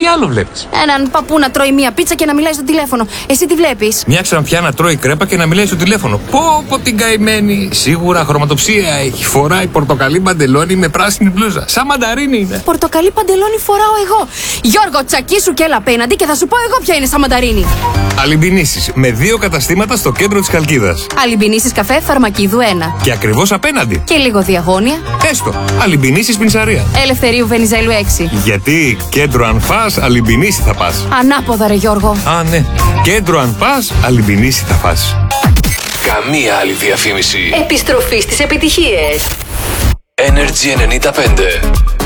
άλλο βλέπεις? Έναν παππού να τρώει μία πίτσα και να μιλάει στο τηλέφωνο. Εσύ τι βλέπεις? Μια ξανθιά να τρώει κρέπα και να μιλάει στο τηλέφωνο. Πω την καημένη. Σίγουρα χρωματοψία έχει. Φοράει πορτοκαλί παντελόνι με πράσινη μπλούζα. Σαν μανταρίνι είναι. Πορτοκαλί παντελόνι φοράω εγώ. Γιώργο, τσακίσου και έλα απέναντι και θα σου πω εγώ ποια είναι σαν μανταρίνι. Αλιμπινήσεις με 2 καταστήματα στο κέντρο της Χαλκίδας. Αλιμπινήσεις καφέ Φαρμακίδου 1. Και ακριβώς απέναντι. Και λίγο διαγώνια. Έστω. Αλιμπινήσεις Πινσαρία. Ελευθερίου Βενιζέλου 6. Γιατί κέντρο αν φας, Αλιμπινήσι θα πας. Ανάποδα ρε Γιώργο. Α, ναι. Κέντρο αν πας, Αλιμπινήσι θα φας. Καμία άλλη διαφήμιση. Επιστροφή στις επιτυχίες. Energy 95.